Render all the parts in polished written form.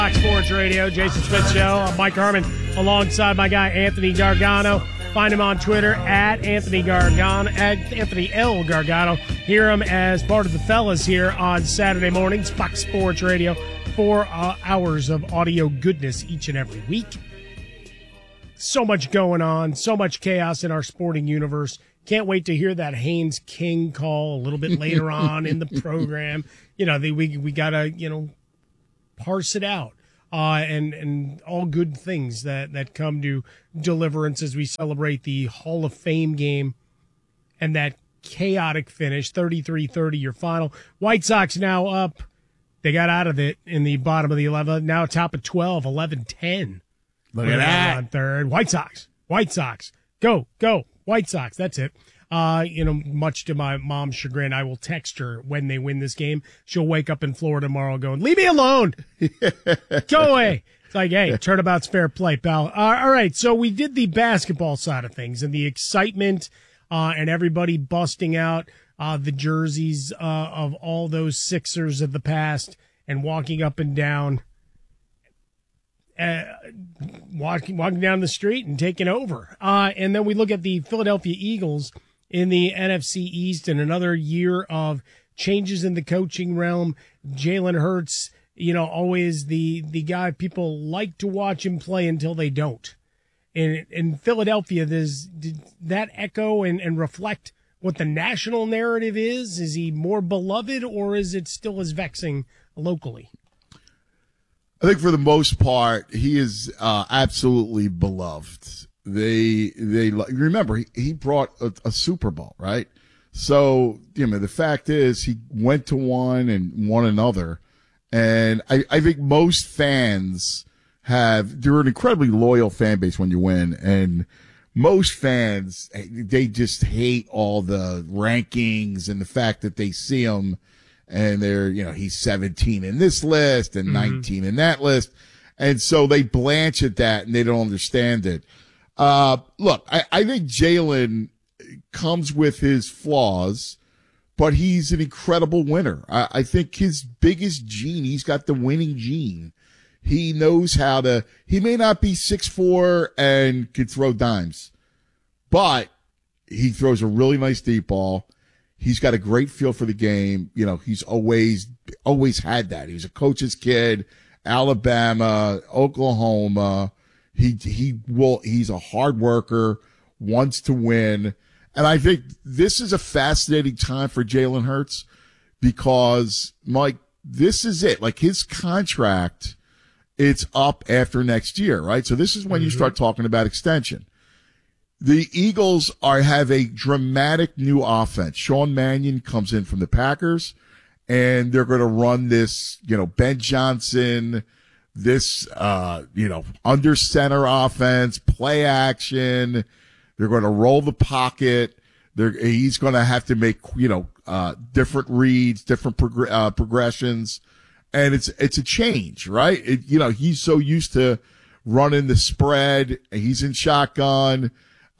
Fox Sports Radio, Jason Smith Show. I'm Mike Harmon alongside my guy Anthony Gargano. Find him on Twitter at Anthony Gargano, at Anthony L. Gargano. Hear him as part of the fellas here on Saturday mornings, Fox Sports Radio. 4 hours of audio goodness each and every week. So much going on, so much chaos in our sporting universe. Can't wait to hear that Haynes King call a little bit later on in the program. You know, we gotta, parse it out. And all good things that come to deliverance as we celebrate the Hall of Fame game and that chaotic finish, 33-30, your final. White Sox now up. They got out of it in the bottom of the 11th. Now top of 12, 11-10. Look at that. On third. White Sox. Go. White Sox. That's it. Much to my mom's chagrin, I will text her when they win this game. She'll wake up in Florida tomorrow going, leave me alone. Go away. It's like, hey, turnabout's fair play, pal. All right. So we did the basketball side of things and the excitement, and everybody busting out, the jerseys, of all those Sixers of the past and walking up and down, walking down the street and taking over. And then we look at the Philadelphia Eagles in the NFC East and another year of changes in the coaching realm. Jalen Hurts, always the guy people like to watch him play until they don't. In Philadelphia, did that echo and reflect what the national narrative is? Is he more beloved or is it still as vexing locally? I think for the most part, he is absolutely beloved. They remember he brought a Super Bowl, right? So, the fact is he went to one and won another. And I think most fans they're an incredibly loyal fan base when you win. And most fans, they just hate all the rankings and the fact that they see him and they're, he's 17 in this list and 19 in that list. And so they blanch at that and they don't understand it. Look, I think Jalen comes with his flaws, but he's an incredible winner. I think his biggest gene, he's got the winning gene. He knows he may not be 6'4" and could throw dimes, but he throws a really nice deep ball. He's got a great feel for the game. He's always had that. He was a coach's kid, Alabama, Oklahoma. He's a hard worker, wants to win. And I think this is a fascinating time for Jalen Hurts because, Mike, this is it. Like his contract, it's up after next year, right? So this is when you start talking about extension. The Eagles have a dramatic new offense. Sean Mannion comes in from the Packers, and they're going to run this, Ben Johnson, this, under center offense, play action. They're going to roll the pocket. He's going to have to make, different reads, different progressions. And it's a change, right? He's so used to running the spread. He's in shotgun.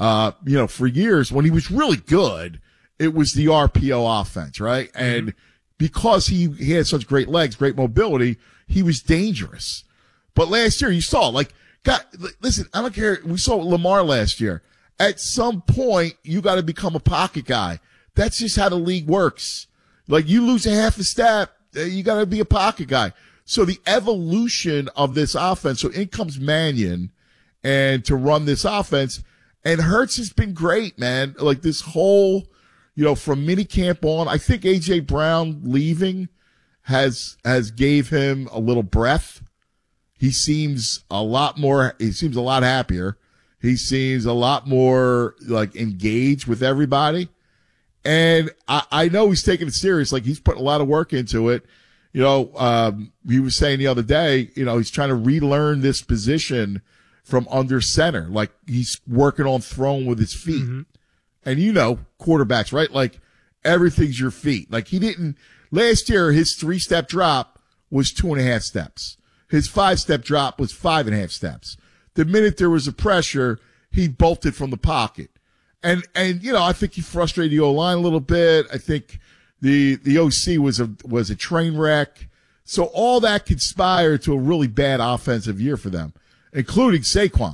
For years when he was really good, it was the RPO offense, right? And because he had such great legs, great mobility, he was dangerous. But last year you saw, listen, I don't care. We saw Lamar last year. At some point, you got to become a pocket guy. That's just how the league works. Like you lose a half a step, you got to be a pocket guy. So the evolution of this offense, so in comes Mannion and to run this offense. And Hurts has been great, man. Like this whole, from minicamp on, I think A.J. Brown leaving has gave him a little breath. He seems a lot happier. He seems a lot more engaged with everybody. And I know he's taking it serious. Like he's putting a lot of work into it. He was saying the other day, he's trying to relearn this position from under center. Like he's working on throwing with his feet. And quarterbacks, right? Like everything's your feet. Like last year, his 3-step drop was 2.5 steps. His 5-step drop was 5.5 steps. The minute there was a pressure, he bolted from the pocket. And I think he frustrated the O-line a little bit. I think the OC was a train wreck. So all that conspired to a really bad offensive year for them, including Saquon.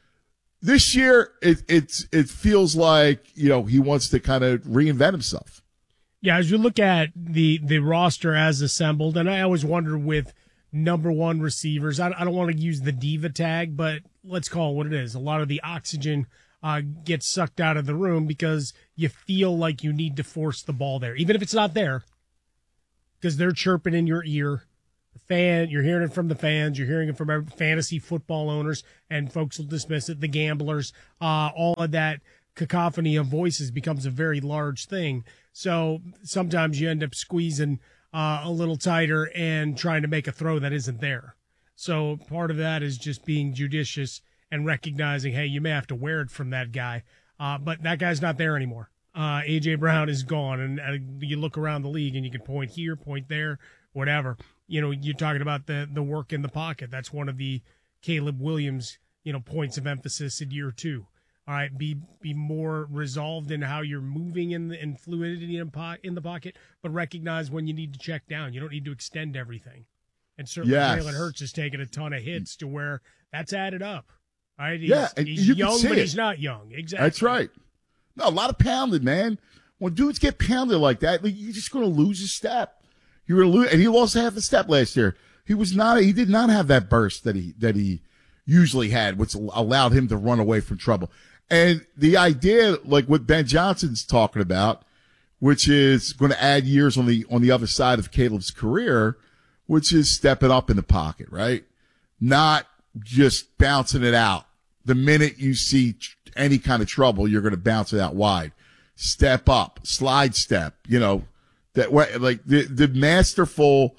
This year, it feels like, he wants to kind of reinvent himself. Yeah, as you look at the roster as assembled, and I always wonder with number one receivers, I don't want to use the diva tag, but let's call it what it is. A lot of the oxygen gets sucked out of the room because you feel like you need to force the ball there, even if it's not there, because they're chirping in your ear. You're hearing it from the fans, you're hearing it from fantasy football owners, and folks will dismiss it, the gamblers. All of that cacophony of voices becomes a very large thing. So sometimes you end up squeezing a little tighter and trying to make a throw that isn't there. So part of that is just being judicious and recognizing, hey, you may have to wear it from that guy, but that guy's not there anymore. A.J. Brown is gone, and you look around the league and you can point here, point there, whatever. You're talking about the work in the pocket. That's one of the Caleb Williams, points of emphasis in year two. All right, be more resolved in how you're moving in fluidity in the pocket, but recognize when you need to check down. You don't need to extend everything. And certainly Jalen Hurts has taken a ton of hits to where that's added up. All right, he's young, but he's not young. Exactly. That's right. No, a lot of pounding, man. When dudes get pounded like that, you're just going to lose a step. You're going to lose, and he lost half a step last year. He did not have that burst that he usually had, which allowed him to run away from trouble. And the idea, like what Ben Johnson's talking about, which is going to add years on the other side of Caleb's career, which is stepping up in the pocket, right? Not just bouncing it out. The minute you see any kind of trouble, you're going to bounce it out wide. Step up, slide step, that way, like the masterful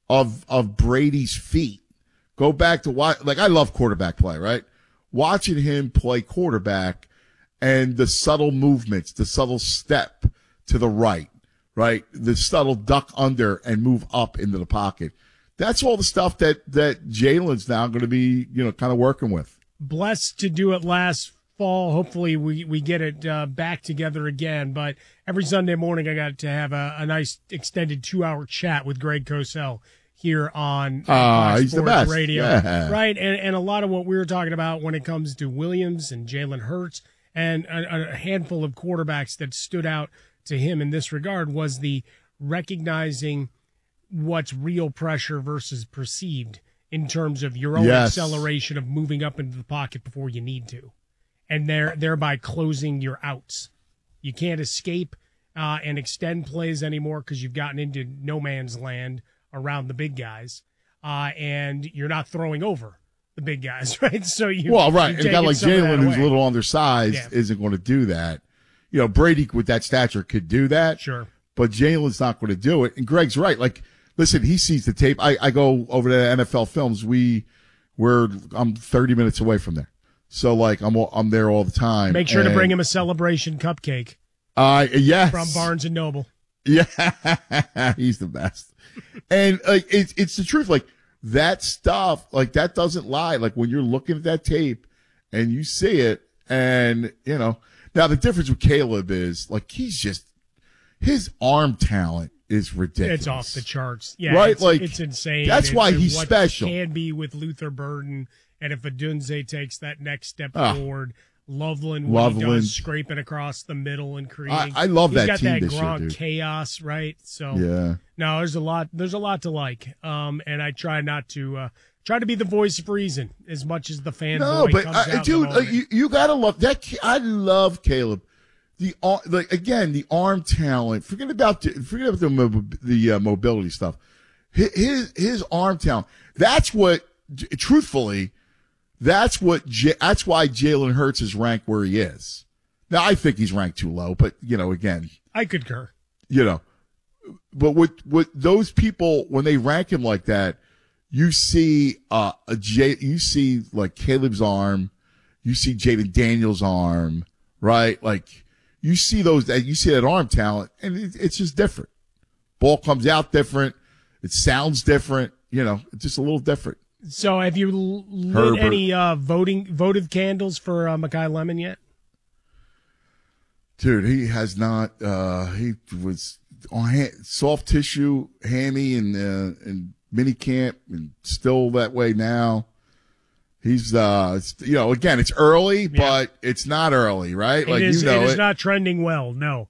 of Brady's feet. Go back to I love quarterback play, right? Watching him play quarterback and the subtle movements, the subtle step to the right, the subtle duck under and move up into the pocket. That's all the stuff that Jalen's now going to be, kind of working with. Blessed to do it last fall. Hopefully we get it back together again. But every Sunday morning I got to have a nice extended 2-hour chat with Greg Cosell here on he's the best. Radio. Yeah. Right. And a lot of what we were talking about when it comes to Williams and Jalen Hurts and a handful of quarterbacks that stood out to him in this regard was the recognizing what's real pressure versus perceived in terms of your own acceleration of moving up into the pocket before you need to, and thereby closing your outs. You can't escape and extend plays anymore because you've gotten into no man's land around the big guys, and you're not throwing over the big guys, right? So a guy like Jalen, who's a little undersized, isn't going to do that. Brady with that stature could do that, sure, but Jalen's not going to do it. And Greg's right. Like, listen, he sees the tape. I go over to NFL Films. I'm 30 minutes away from there, so I'm there all the time. Make sure to bring him a celebration cupcake. Yes, from Barnes and Noble. Yeah, he's the best. And it's the truth. Like, that stuff, that doesn't lie. Like, when you're looking at that tape and you see it, and now the difference with Caleb is his arm talent is ridiculous. It's off the charts. Yeah, right? It's insane. That's why he's special. Can be with Luther Burden, and if Odunze takes that next step forward. Loveland he does, scraping across the middle and creating. I love that team. He's got that Gronk chaos, right? So no, there's a lot to like. And I try not to be the voice of reason as much as the fan. No, but dude, you gotta love that. I love Caleb. The arm talent. Forget about the mobility stuff. His arm talent. That's what, truthfully. That's why Jalen Hurts is ranked where he is. Now, I think he's ranked too low, but again, I concur. But what those people, when they rank him like that, you see you see like Caleb's arm, you see Jaden Daniels' arm, right? Like, you see that arm talent, and it's just different. Ball comes out different. It sounds different. It's just a little different. So have you lit any votive candles for Mekhi Lemon yet? Dude, he has not. He was on soft tissue, hammy, and mini camp and still that way now. He's, again, it's early, but it's not early, right? It is not trending well. No.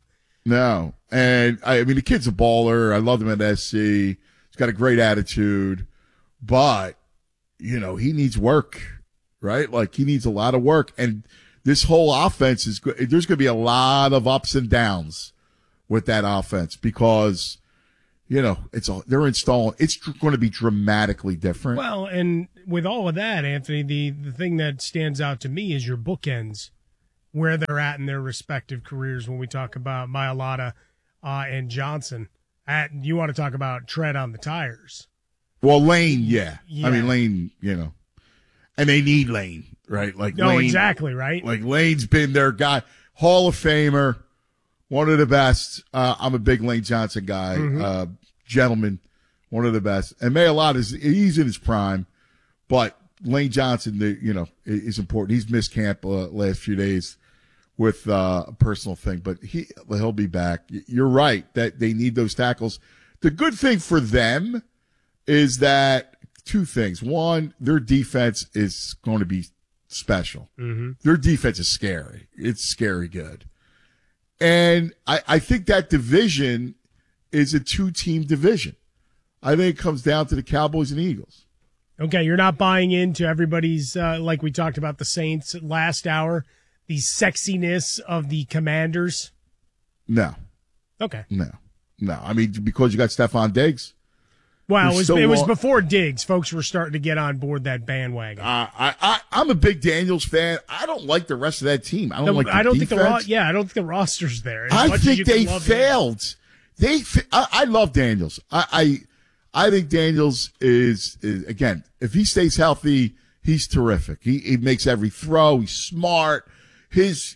And the kid's a baller. I love him at SC. He's got a great attitude, but he needs work, right? Like he needs a lot of work. And this whole offense there's going to be a lot of ups and downs with that offense because, they're installing, it's going to be dramatically different. Well, and with all of that, Anthony, the thing that stands out to me is your bookends, where they're at in their respective careers when we talk about Mailata and Johnson. You want to talk about tread on the tires. Well, Lane, yeah. Lane, and they need Lane, right? Lane, exactly, right? Like Lane's been their guy, Hall of Famer, one of the best. I'm a big Lane Johnson guy, gentleman, one of the best. And Mailata he's in his prime, but Lane Johnson, is important. He's missed camp last few days with a personal thing, but he'll be back. You're right that they need those tackles. The good thing for them is that two things. One, their defense is going to be special. Mm-hmm. Their defense is scary. It's scary good. And I think that division is a 2-team division. I think it comes down to the Cowboys and Eagles. Okay, you're not buying into everybody's, like we talked about the Saints last hour, the sexiness of the Commanders? No. Okay. No. Because you got Stephon Diggs. Well, it was before Diggs. Folks were starting to get on board that bandwagon. I'm a big Daniels fan. I don't like the rest of that team. I don't think the roster's there. I think they failed. I love Daniels. I think Daniels is again, if he stays healthy, he's terrific. He makes every throw. He's smart. His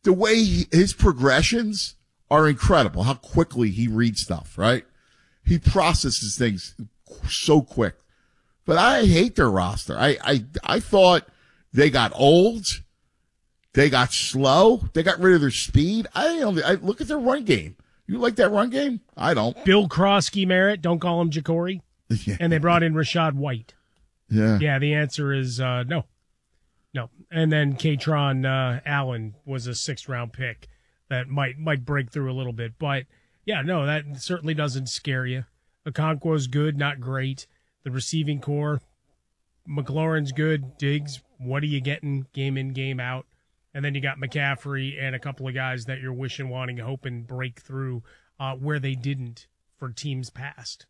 progressions are incredible. How quickly he reads stuff, right? He processes things so quick. But I hate their roster. I thought they got old. They got slow. They got rid of their speed. I look at their run game. You like that run game? I don't. Bill Krosky Merritt, don't call him Jacory. Yeah. And they brought in Rashad White. Yeah. Yeah, the answer is no. No. And then Katron Allen was a 6th-round pick that might break through a little bit. But, yeah, no, that certainly doesn't scare you. Okonkwo's good, not great. The receiving core, McLaurin's good. Diggs, what are you getting game in, game out? And then you got McCaffrey and a couple of guys that you're wishing, wanting, hoping break through where they didn't for teams past.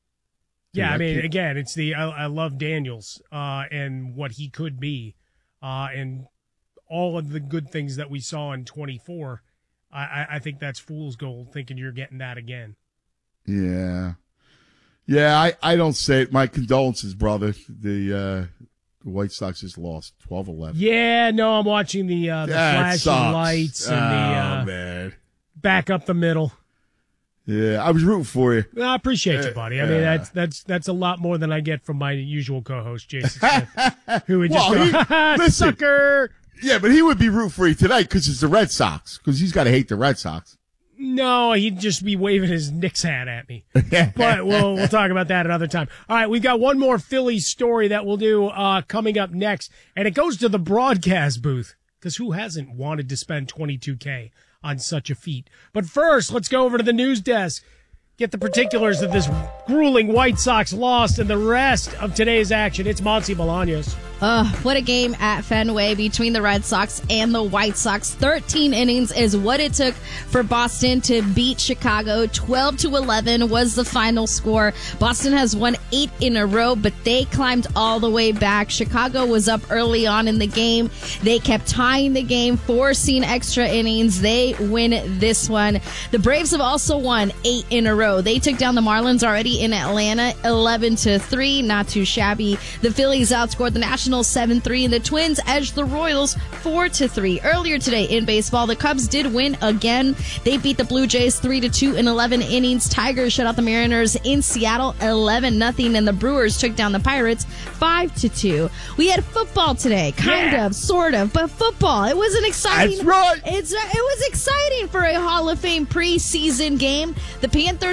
Yeah, again, it's I love Daniels and what he could be and all of the good things that we saw in 24. I think that's fool's gold, thinking you're getting that again. Yeah. Yeah, I don't say it. My condolences, brother. The White Sox just lost 12-11. Yeah, no, I'm watching the flashing lights and man. Back up the middle. Yeah, I was rooting for you. I appreciate you, buddy. I mean, that's a lot more than I get from my usual co-host, Jason Smith, who would just go, sucker. Yeah, but he would be rooting for you tonight because it's the Red Sox, because he's got to hate the Red Sox. No, he'd just be waving his Knicks hat at me. But we'll talk about that another time. All right, we've got one more Phillies story that we'll do coming up next, and it goes to the broadcast booth, because who hasn't wanted to spend $22K on such a feat? But first, let's go over to the news desk, get the particulars of this grueling White Sox loss and the rest of today's action. It's Monty Bolaños. What a game at Fenway between the Red Sox and the White Sox. 13 innings is what it took for Boston to beat Chicago. 12-11 was the final score. Boston has won 8 in a row, but they climbed all the way back. Chicago was up early on in the game. They kept tying the game, forcing extra innings. They win this one. The Braves have also won 8 in a row. They took down the Marlins already in Atlanta, 11-3. Not too shabby. The Phillies outscored the Nationals 7-3, and the Twins edged the Royals 4-3. Earlier today in baseball, the Cubs did win again. They beat the Blue Jays 3-2 in 11 innings. Tigers shut out the Mariners in Seattle 11-0, and the Brewers took down the Pirates 5-2. We had football today, kind of, sort of, but football. It was an exciting. That's right. It was exciting for a Hall of Fame preseason game. The Panthers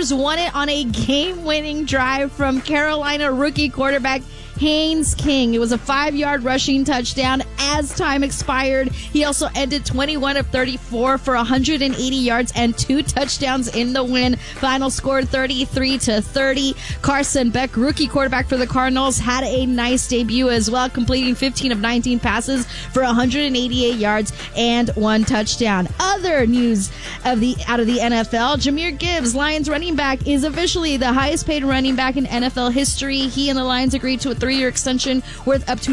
Panthers won it on a game-winning drive from Carolina rookie quarterback Haynes King. It was a 5-yard rushing touchdown as time expired. He also ended 21 of 34 for 180 yards and 2 touchdowns in the win. Final score 33-30. Carson Beck, rookie quarterback for the Cardinals, had a nice debut as well, completing 15 of 19 passes for 188 yards and 1 touchdown. Other news out of the NFL, Jahmyr Gibbs, Lions running back, is officially the highest paid running back in NFL history. He and the Lions agreed to a 3-year extension worth up to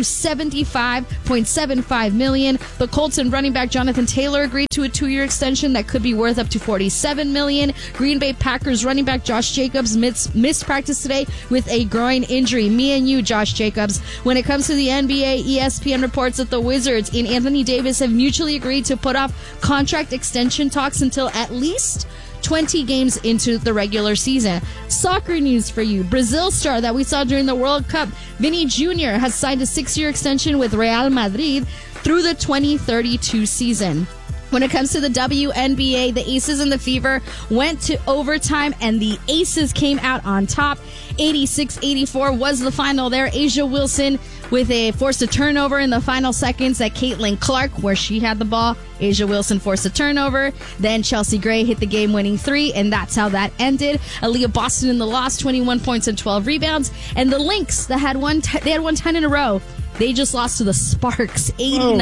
$75.75 million. The Colts and running back Jonathan Taylor agreed to a 2-year extension that could be worth up to $47 million. Green Bay Packers running back Josh Jacobs missed practice today with a groin injury. Me and you, Josh Jacobs. When it comes to the NBA, ESPN reports that the Wizards and Anthony Davis have mutually agreed to put off contract extension talks until at least 20 games into the regular season. Soccer news for you. Brazil star that we saw during the World Cup, Vini Jr., has signed a 6-year extension with Real Madrid through the 2032 season. When it comes to the WNBA, the Aces and the Fever went to overtime, and the Aces came out on top. 86-84 was the final there. Asia Wilson forced a turnover in the final seconds at Caitlin Clark, where she had the ball. Asia Wilson forced a turnover. Then Chelsea Gray hit the game-winning 3, and that's how that ended. Aaliyah Boston in the loss, 21 points and 12 rebounds. And the Lynx, that had won 10 in a row, they just lost to the Sparks,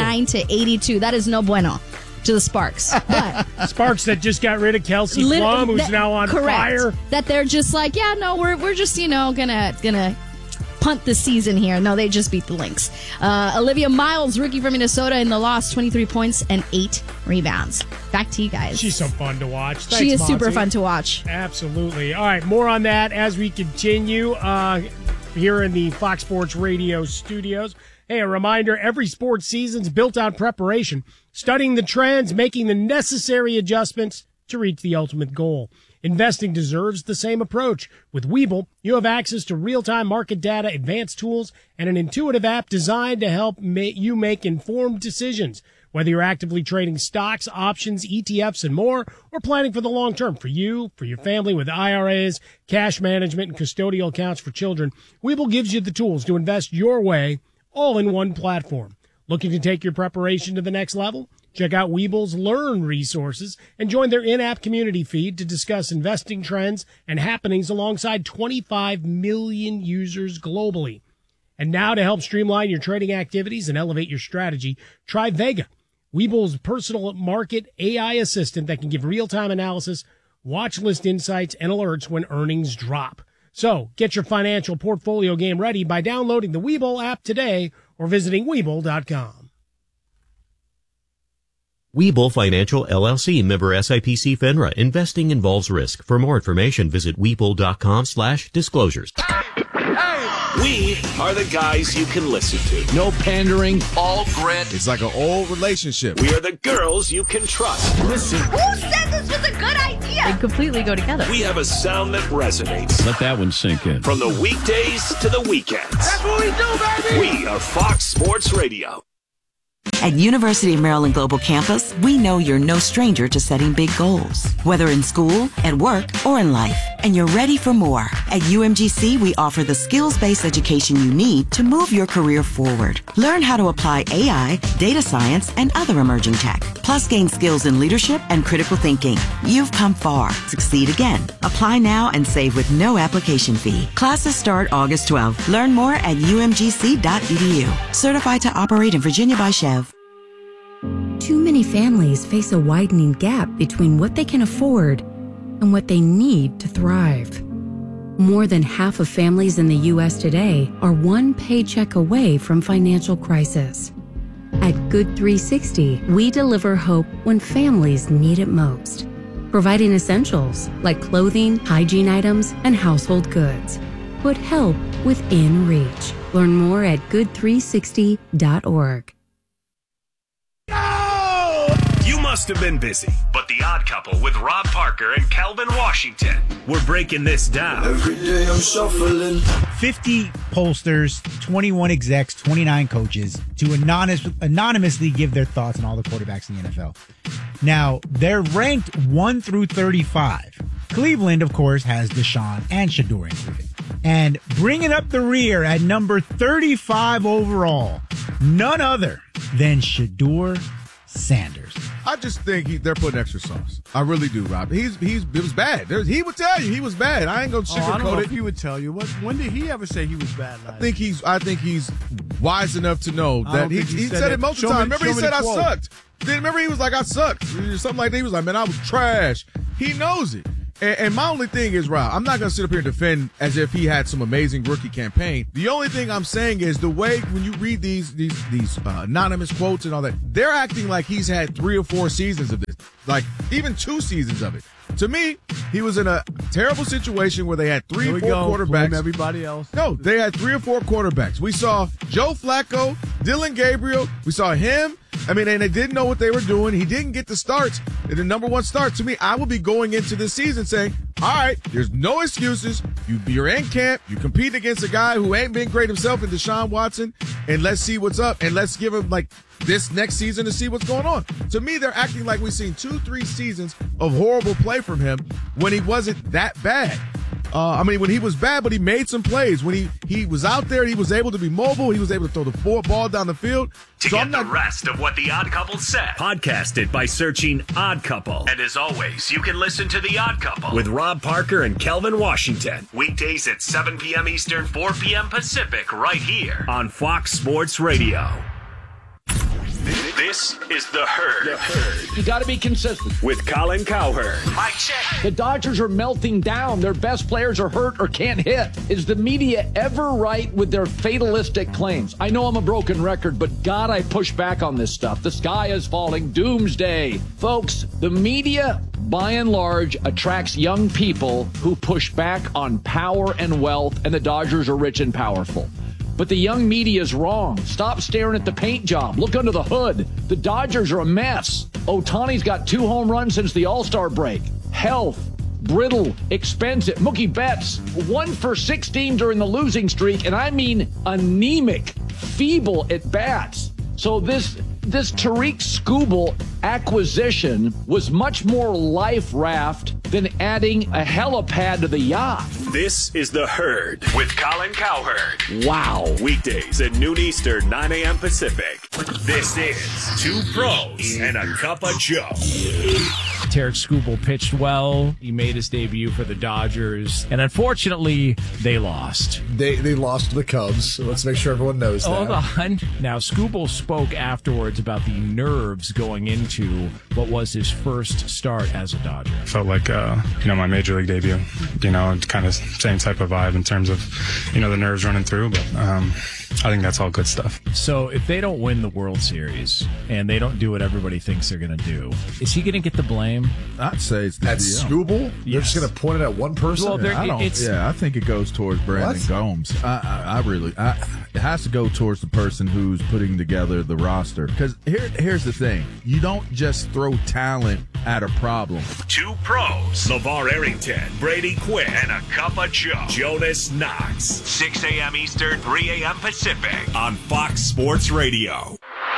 89-82. That is no bueno to the Sparks. But Sparks that just got rid of Kelsey Plum, who's now on fire. That they're just like, yeah, no, we're just, gonna punt the season here. No, they just beat the Lynx. Olivia Miles, rookie from Minnesota, in the loss, 23 points and 8 rebounds. Back to you guys. She's so fun to watch. Thanks, she is Monty. super fun to watch. Absolutely. All right, more on that as we continue here in the Fox Sports Radio studios. Hey, a reminder, every sports season's built on preparation, studying the trends, making the necessary adjustments to reach the ultimate goal. Investing deserves the same approach. With Webull, you have access to real-time market data, advanced tools, and an intuitive app designed to help you make informed decisions. Whether you're actively trading stocks, options, ETFs, and more, or planning for the long term for you, for your family with IRAs, cash management, and custodial accounts for children, Webull gives you the tools to invest your way, all in one platform. Looking to take your preparation to the next level? Check out Webull's Learn resources and join their in-app community feed to discuss investing trends and happenings alongside 25 million users globally. And now to help streamline your trading activities and elevate your strategy, try Vega, Webull's personal market AI assistant that can give real-time analysis, watch list insights, and alerts when earnings drop. So get your financial portfolio game ready by downloading the Webull app today or visiting Webull.com. Webull Financial LLC, member SIPC FINRA. Investing involves risk. For more information, visit Webull.com/disclosures. We are the guys you can listen to. No pandering. All grit. It's like an old relationship. We are the girls you can trust. Listen. Who said this was a good idea? They completely go together. We have a sound that resonates. Let that one sink in. From the weekdays to the weekends. That's what we do, baby! We are Fox Sports Radio. At University of Maryland Global Campus, we know you're no stranger to setting big goals, whether in school, at work, or in life, and you're ready for more. At UMGC, we offer the skills-based education you need to move your career forward. Learn how to apply AI, data science, and other emerging tech, plus gain skills in leadership and critical thinking. You've come far. Succeed again. Apply now and save with no application fee. Classes start August 12th. Learn more at umgc.edu. Certified to operate in Virginia by Chev. Too many families face a widening gap between what they can afford and what they need to thrive. More than half of families in the U.S. today are one paycheck away from financial crisis. At Good 360, we deliver hope when families need it most, providing essentials like clothing, hygiene items, and household goods. Put help within reach. Learn more at good360.org. You must have been busy, but The Odd Couple with Rob Parker and Calvin Washington. We're breaking this down. Every day I'm shuffling. 50 pollsters, 21 execs, 29 coaches to anonymously give their thoughts on all the quarterbacks in the NFL. Now, they're ranked 1 through 35. Cleveland, of course, has Deshaun and Shedeur included. And bringing up the rear at number 35 overall, none other than Shedeur Sanders. I just think they're putting extra sauce. I really do, Rob. It was bad. He would tell you he was bad. I ain't gonna sugarcoat I don't know it. if he would tell you. When did he ever say he was bad? I think he's wise enough to know that he said it most of the time. Remember he said I sucked. Then remember he was like I sucked. Something like that. He was like, man, I was trash. He knows it. And my only thing is, Rob, I'm not going to sit up here and defend as if he had some amazing rookie campaign. The only thing I'm saying is the way when you read these anonymous quotes and all that, they're acting like he's had 3 or 4 seasons of this, like even 2 seasons of it. To me, he was in a terrible situation where they had 3 or 4 quarterbacks. Blame everybody else. No, they had 3 or 4 quarterbacks. We saw Joe Flacco, Dylan Gabriel. We saw him. I mean, and they didn't know what they were doing. He didn't get the starts. And the number 1 start, to me, I would be going into this season saying, all right, there's no excuses. You're in camp. You compete against a guy who ain't been great himself in Deshaun Watson. And let's see what's up. And let's give him, like, this next season to see what's going on. To me, they're acting like we've seen 2-3 seasons of horrible play from him when he wasn't that bad. When he was bad, but he made some plays. When he was out there, he was able to be mobile. He was able to throw the ball down the field. To get the rest of what The Odd Couple said, podcast it by searching Odd Couple. And as always, you can listen to The Odd Couple with Rob Parker and Kelvin Washington. Weekdays at 7 p.m. Eastern, 4 p.m. Pacific, right here on Fox Sports Radio. This is The Herd. You got to be consistent. With Colin Cowherd. Mike check. The Dodgers are melting down. Their best players are hurt or can't hit. Is the media ever right with their fatalistic claims? I know I'm a broken record, but God, I push back on this stuff. The sky is falling. Doomsday. Folks, the media, by and large, attracts young people who push back on power and wealth, and the Dodgers are rich and powerful. But the young media is wrong. Stop staring at the paint job. Look under the hood. The Dodgers are a mess. Ohtani's got 2 home runs since the All-Star break. Health, brittle, expensive. Mookie Betts, 1 for 16 during the losing streak, and I mean anemic, feeble at bats. So this Tariq Skubal acquisition was much more life raft than adding a helipad to the yacht. This is The Herd with Colin Cowherd. Wow. Weekdays at noon Eastern, 9 a.m. Pacific. This is 2 Pros and a Cup of Joe. Tariq Skubal pitched well. He made his debut for the Dodgers, and unfortunately, they lost. They lost to the Cubs, so let's make sure everyone knows that. Hold on. Now, Skubal spoke afterwards about the nerves going into what was his first start as a Dodger. Felt like, my major league debut, kind of same type of vibe in terms of, the nerves running through, but I think that's all good stuff. So if they don't win the World Series and they don't do what everybody thinks they're going to do, is he going to get the blame? I'd say it's the GM. Skubal? They're just going to point it at one person? Well, I think it goes towards Brandon Gomes. It has to go towards the person who's putting together the roster. Because here's the thing. You don't just throw talent at a problem. 2 Pros. LeVar Arrington, Brady Quinn, and a Cup of Joe. Jonas Knox. 6 a.m. Eastern, 3 a.m. Pacific on Fox Sports Radio.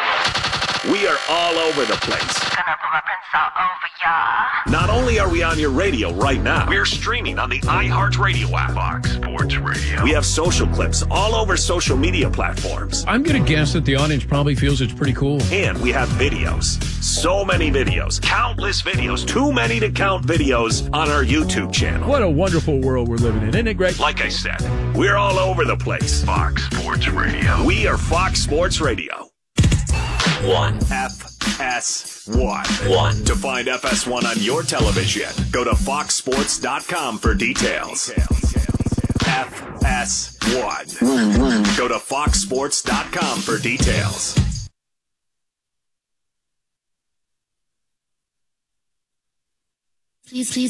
We are all over the place. Gonna pull up and start over, y'all. Not only are we on your radio right now, we're streaming on the iHeartRadio app. Fox Sports Radio. We have social clips all over social media platforms. I'm going to guess that the audience probably feels it's pretty cool. And we have videos. So many videos. Countless videos. Too many to count videos on our YouTube channel. What a wonderful world we're living in. Isn't it great? Like I said, we're all over the place. Fox Sports Radio. We are Fox Sports Radio. 1. FS1. To find FS1 on your television, go to foxsports.com for details. FS1. Go to foxsports.com for details. Please